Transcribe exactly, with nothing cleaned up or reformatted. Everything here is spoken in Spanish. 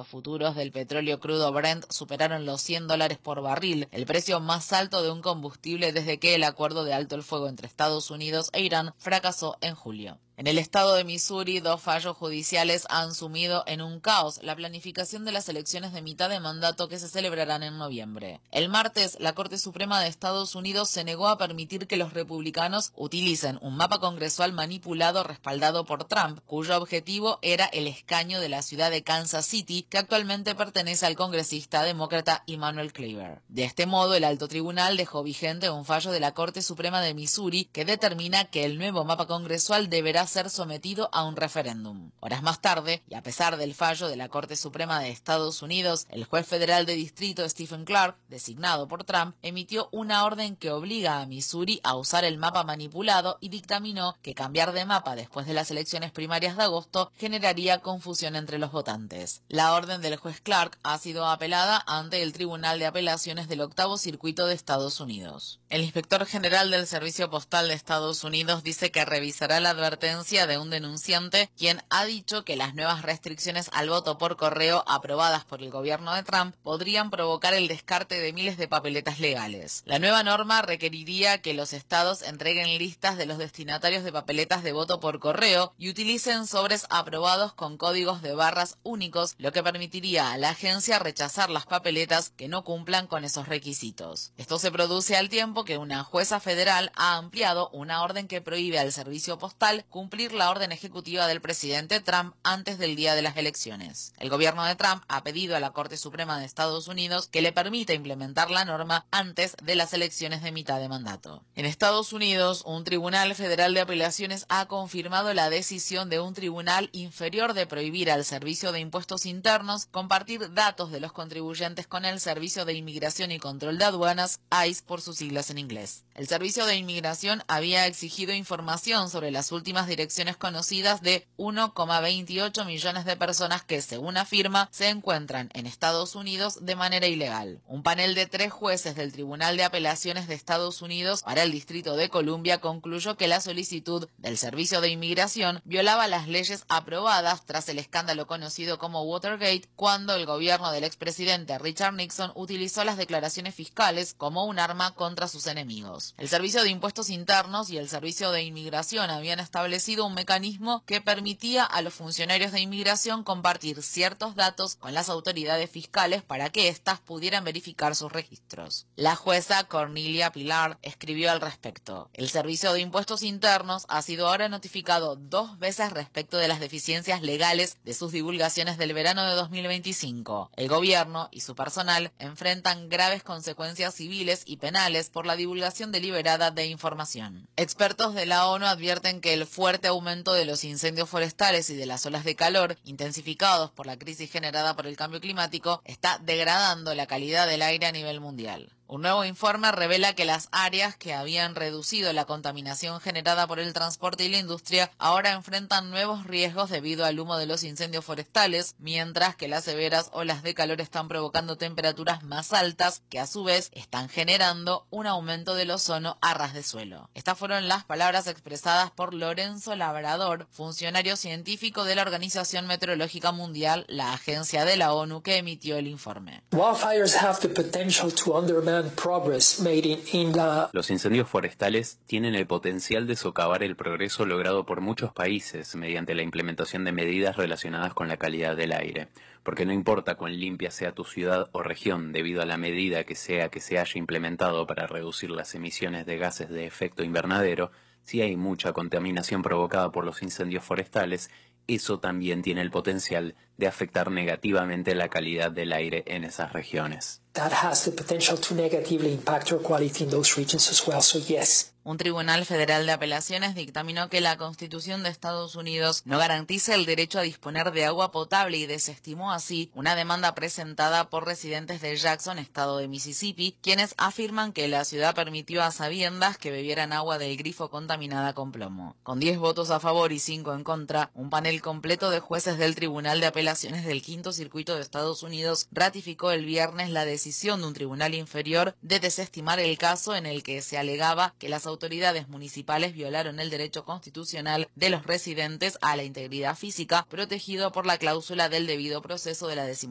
Los futuros del petróleo crudo Brent superaron los cien dólares por barril, el precio más alto de un combustible desde que el acuerdo de alto el fuego entre Estados Unidos e Irán fracasó en julio. En el estado de Missouri, dos fallos judiciales han sumido en un caos la planificación de las elecciones de mitad de mandato que se celebrarán en noviembre. El martes, la Corte Suprema de Estados Unidos se negó a permitir que los republicanos utilicen un mapa congresual manipulado respaldado por Trump, cuyo objetivo era el escaño de la ciudad de Kansas City, que actualmente pertenece al congresista demócrata Emanuel Cleaver. De este modo, el alto tribunal dejó vigente un fallo de la Corte Suprema de Missouri que determina que el nuevo mapa congresual deberá ser sometido a un referéndum. Horas más tarde, y a pesar del fallo de la Corte Suprema de Estados Unidos, el juez federal de distrito Stephen Clark, designado por Trump, emitió una orden que obliga a Missouri a usar el mapa manipulado y dictaminó que cambiar de mapa después de las elecciones primarias de agosto generaría confusión entre los votantes. La orden del juez Clark ha sido apelada ante el Tribunal de Apelaciones del Octavo Circuito de Estados Unidos. El inspector general del Servicio Postal de Estados Unidos dice que revisará la advertencia de un denunciante, quien ha dicho que las nuevas restricciones al voto por correo aprobadas por el gobierno de Trump podrían provocar el descarte de miles de papeletas legales. La nueva norma requeriría que los estados entreguen listas de los destinatarios de papeletas de voto por correo y utilicen sobres aprobados con códigos de barras únicos, lo que permitiría a la agencia rechazar las papeletas que no cumplan con esos requisitos. Esto se produce al tiempo que una jueza federal ha ampliado una orden que prohíbe al servicio postal cumplir la orden ejecutiva del presidente Trump antes del día de las elecciones. El gobierno de Trump ha pedido a la Corte Suprema de Estados Unidos que le permita implementar la norma antes de las elecciones de mitad de mandato. En Estados Unidos, un tribunal federal de apelaciones ha confirmado la decisión de un tribunal inferior de prohibir al Servicio de Impuestos Internos compartir datos de los contribuyentes con el Servicio de Inmigración y Control de Aduanas, I C E por sus siglas en inglés. El Servicio de Inmigración había exigido información sobre las últimas direcciones conocidas de uno coma veintiocho millones de personas que, según afirma, se encuentran en Estados Unidos de manera ilegal. Un panel de tres jueces del Tribunal de Apelaciones de Estados Unidos para el Distrito de Columbia concluyó que la solicitud del Servicio de Inmigración violaba las leyes aprobadas tras el escándalo conocido como Watergate, cuando el gobierno del expresidente Richard Nixon utilizó las declaraciones fiscales como un arma contra sus enemigos. El Servicio de Impuestos Internos y el Servicio de Inmigración habían establecido un mecanismo que permitía a los funcionarios de inmigración compartir ciertos datos con las autoridades fiscales para que éstas pudieran verificar sus registros. La jueza Cornelia Pilar escribió al respecto: el Servicio de Impuestos Internos ha sido ahora notificado dos veces respecto de las deficiencias legales de sus divulgaciones del verano de dos mil veinticinco. El gobierno y su personal enfrentan graves consecuencias civiles y penales por la divulgación deliberada de información. Expertos de la ONU advierten que el fuerte aumento de los incendios forestales y de las olas de calor, intensificados por la crisis generada por el cambio climático, está degradando la calidad del aire a nivel mundial. Un nuevo informe revela que las áreas que habían reducido la contaminación generada por el transporte y la industria ahora enfrentan nuevos riesgos debido al humo de los incendios forestales, mientras que las severas olas de calor están provocando temperaturas más altas que a su vez están generando un aumento del ozono a ras de suelo. Estas fueron las palabras expresadas por Lorenzo Labrador, funcionario científico de la Organización Meteorológica Mundial, la agencia de la ONU que emitió el informe. Wildfires have the potential to undermine progress made in, in the... Los incendios forestales tienen el potencial de socavar el progreso logrado por muchos países mediante la implementación de medidas relacionadas con la calidad del aire, porque no importa cuán limpia sea tu ciudad o región, debido a la medida que sea que se haya implementado para reducir las emisiones de gases de efecto invernadero, si hay mucha contaminación provocada por los incendios forestales, eso también tiene el potencial de afectar negativamente la calidad del aire en esas regiones. That has the potential to negatively impact air quality in those regions as well, so yes. Un tribunal federal de apelaciones dictaminó que la Constitución de Estados Unidos no garantiza el derecho a disponer de agua potable y desestimó así una demanda presentada por residentes de Jackson, estado de Mississippi, quienes afirman que la ciudad permitió a sabiendas que bebieran agua del grifo contaminada con plomo. Con diez votos a favor y cinco en contra, un panel completo de jueces del Tribunal de Apelaciones del Quinto Circuito de Estados Unidos ratificó el viernes la decisión de un tribunal inferior de desestimar el caso en el que se alegaba que las autoridades municipales violaron el derecho constitucional de los residentes a la integridad física protegido por la cláusula del debido proceso de la